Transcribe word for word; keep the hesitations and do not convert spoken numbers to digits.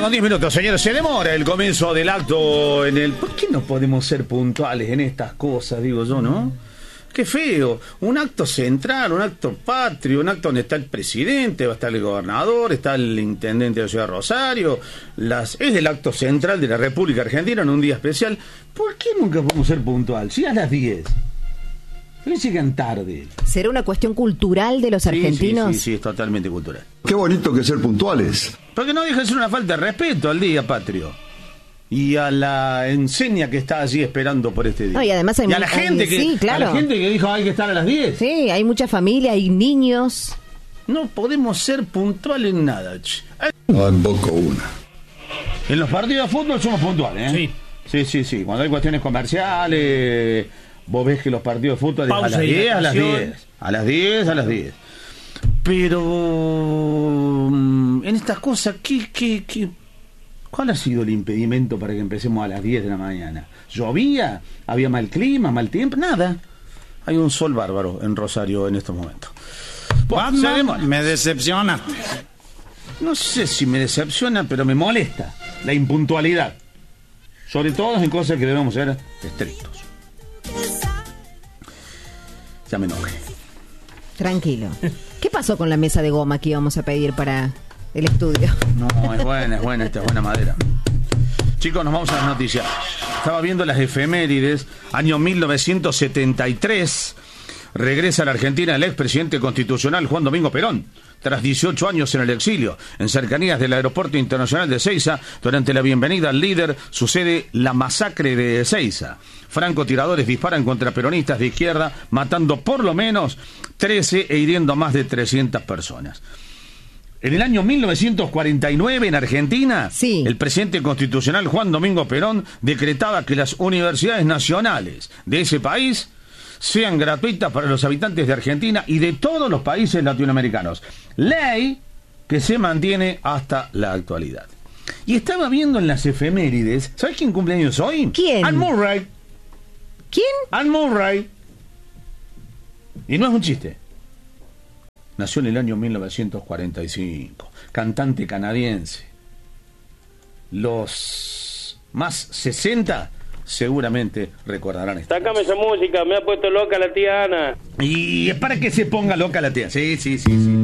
con diez minutos, señores. Se demora el comienzo del acto en el... ¿Por qué no podemos ser puntuales en estas cosas, digo yo, no? Qué feo. Un acto central, un acto patrio, un acto donde está el presidente, va a estar el gobernador, está el intendente de la ciudad de Rosario. Las, es el acto central de la República Argentina en un día especial. ¿Por qué nunca podemos ser puntual? Si a las diez. Le llegan tarde. ¿Será una cuestión cultural de los sí, argentinos? Sí, sí, sí, es totalmente cultural. Qué bonito que ser puntuales. Porque no deja de ser una falta de respeto al día patrio. Y a la enseña que está allí esperando por este día. No, y además hay y a la gente hay, que sí, claro. a la gente que dijo hay que estar a las diez. Sí, hay mucha familia, hay niños. No podemos ser puntuales en nada. No invoco una. En los partidos de fútbol somos puntuales, ¿eh? Sí. Sí, sí, sí. Cuando hay cuestiones comerciales, vos ves que los partidos de fútbol a las diez, a las diez. A las diez, a las diez. Pero en estas cosas, ¿qué, qué, qué? ¿Cuál ha sido el impedimento para que empecemos a las diez de la mañana? ¿Llovía? ¿Había mal clima, mal tiempo? Nada. Hay un sol bárbaro en Rosario en estos momentos. Bueno, Batman, me decepcionaste. No sé si me decepciona, pero me molesta la impuntualidad. Sobre todo en cosas que debemos ser estrictos. Ya me enojé. Tranquilo. ¿Qué pasó con la mesa de goma que íbamos a pedir para el estudio? No, es buena, es buena, esta es buena madera. Chicos, nos vamos a las noticias. Estaba viendo las efemérides. Año mil novecientos setenta y tres. Regresa a la Argentina el expresidente constitucional Juan Domingo Perón, tras dieciocho años en el exilio. En cercanías del Aeropuerto Internacional de Ezeiza, durante la bienvenida al líder, sucede la masacre de Ezeiza. Francotiradores disparan contra peronistas de izquierda, matando por lo menos trece e hiriendo a más de trescientas personas. En el año mil novecientos cuarenta y nueve, en Argentina, sí. el presidente constitucional Juan Domingo Perón decretaba que las universidades nacionales de ese país sean gratuitas para los habitantes de Argentina y de todos los países latinoamericanos. Ley que se mantiene hasta la actualidad. Y estaba viendo en las efemérides, ¿sabes quién cumpleaños hoy? ¿Quién? Anne Murray. ¿Quién? Anne Murray. Y no es un chiste. Nació en el año mil novecientos cuarenta y cinco. Cantante canadiense. Los más sesenta seguramente recordarán esto. Sácame esa música, me ha puesto loca la tía Ana. Y es para que se ponga loca la tía. Sí, sí, sí, sí.